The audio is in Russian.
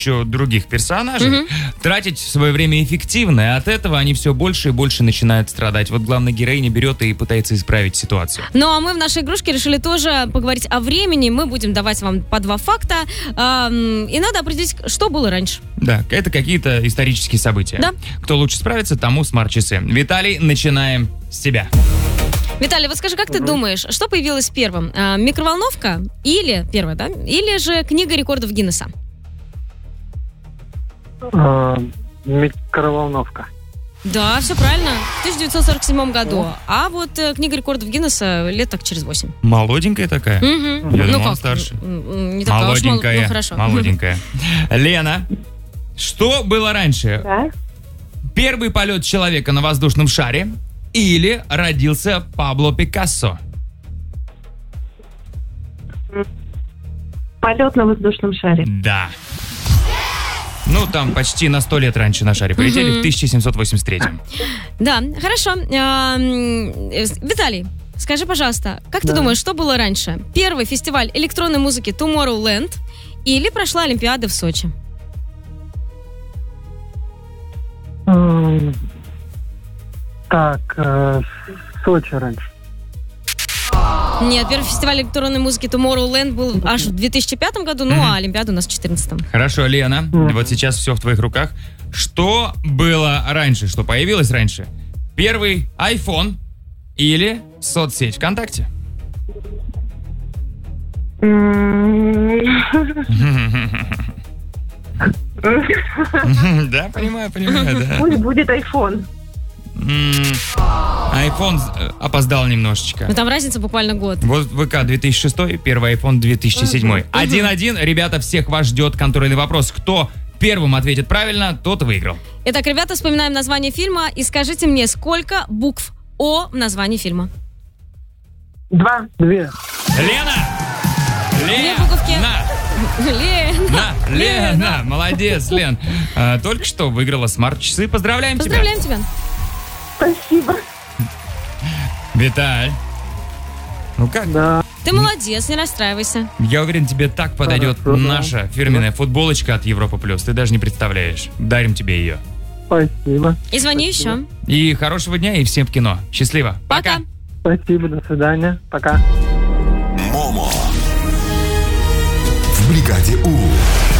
других персонажей, тратить свое время эффективно, и от этого они все больше и больше начинают страдать. Вот главная героиня берет и пытается исправить ситуацию. Ну, а мы в нашей игрушке решили тоже поговорить о времени. Мы будем давать вам по 2 факта, и надо определить, что было раньше. Да, это какие-то исторические события. Да. Кто лучше справится, тому смарт-часы. Виталий, начинаем с тебя. Виталий, вот скажи, как ты думаешь, что появилось первым? Микроволновка или, первое, да? Или же книга рекордов Гиннесса? Микроволновка. Да, все правильно. В 1947 году. А вот книга рекордов Гиннесса лет так через 8. Молоденькая такая? Я думал, как? старше. Не такая уж Молоденькая. ну, хорошо. Молоденькая. Лена, что было раньше? Да. Первый полет человека на воздушном шаре или родился Пабло Пикассо? Полет на воздушном шаре. Да. Ну, там почти на 100 лет раньше на шаре полетели, в 1783. Да, хорошо. Виталий, скажи, пожалуйста, как ты думаешь, что было раньше? Первый фестиваль электронной музыки Tomorrowland или прошла Олимпиада в Сочи? Сочи раньше. Нет, первый фестиваль электронной музыки Tomorrowland был аж в 2005 году, ну а Олимпиада у нас в 2014. Хорошо, Лена, вот сейчас все в твоих руках. Что было раньше, что появилось раньше? Первый iPhone или соцсеть ВКонтакте? Да, понимаю, да. Пусть будет iPhone. iPhone опоздал немножечко. Ну там разница буквально год. Вот ВК 2006, первый iPhone 2007. 1-1. Ребята, всех вас ждет контрольный вопрос. Кто первым ответит правильно, тот выиграл. Итак, ребята, вспоминаем название фильма и скажите мне, сколько букв О в названии фильма? 2. 2. Лена! Две буковки. Лена! Молодец, Лен. Только что выиграла смарт-часы. Поздравляем тебя. Поздравляем тебя. Спасибо. Виталь. Ну как? Да. Ты молодец, не расстраивайся. Я уверен, тебе так подойдет Хорошо, да. наша фирменная футболочка от Европа Плюс. Ты даже не представляешь. Дарим тебе ее. Спасибо. И звони еще. И хорошего дня, и всем в кино. Счастливо. Пока. Спасибо, до свидания. Пока. Момо в бригаде У.